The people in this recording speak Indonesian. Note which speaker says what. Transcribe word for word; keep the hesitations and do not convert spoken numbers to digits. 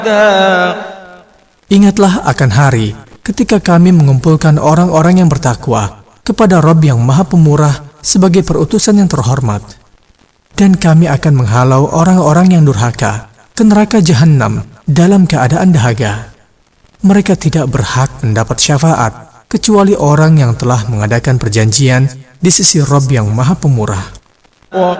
Speaker 1: Ingatlah akan hari ketika kami mengumpulkan orang-orang yang bertakwa kepada Rabb yang Maha Pemurah sebagai perutusan yang terhormat. Dan kami akan menghalau orang-orang yang durhaka ke neraka Jahannam dalam keadaan dahaga. Mereka tidak berhak mendapat syafaat kecuali orang yang telah mengadakan perjanjian di sisi Rabb yang Maha Pemurah.